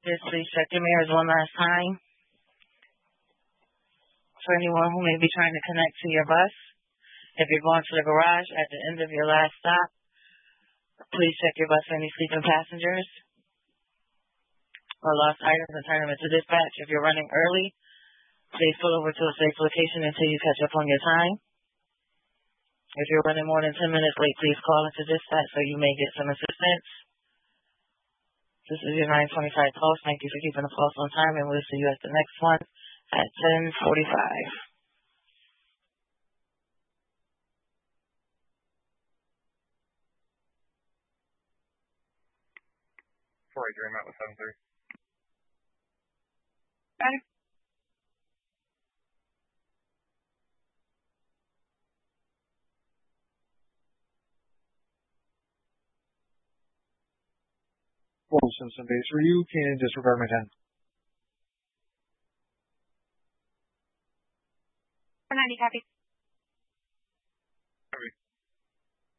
Just please check your mirrors one last time. For anyone who may be trying to connect to your bus, if you're going to the garage at the end of your last stop, please check your bus for any sleeping passengers or lost items and turn them into dispatch. If you're running early, please pull over to a safe location until you catch up on your time. If you're running more than 10 minutes late, please call into dispatch so you may get some assistance. This is your 925 Pulse. Thank you for keeping the pulse on time, and we'll see you at the next one at 10:45. Sorry, Dream out with 7-3. Okay. Simpson base for you. Can disregard my 10. 490 copy.